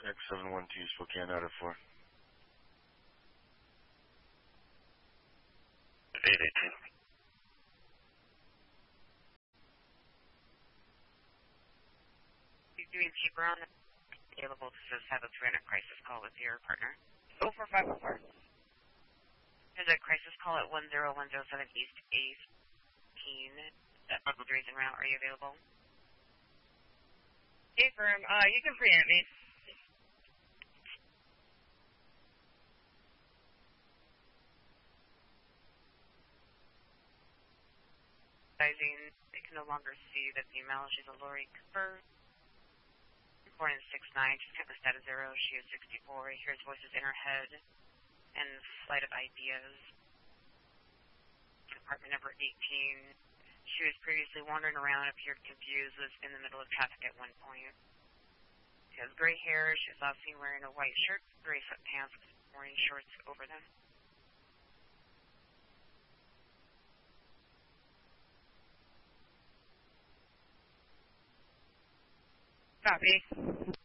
X712 Spokane out of 4. 818. He's doing cheaper on the available to just have a 300 crisis call with your partner. 04504. There's a crisis call at 10107 East 18. That Buckle Reason route. Are you available? Hey, firm. You can preempt me. They can no longer see the female. She's a Lori Cooper. Born in 6'9". She's got the status 0. She is 64. Hears voices in her head and flight of ideas. Apartment number 18. She was previously wandering around, appeared confused, was in the middle of traffic at one point. She has gray hair. She was last seen wearing a white shirt, gray sweatpants with morning shorts over them. Copy.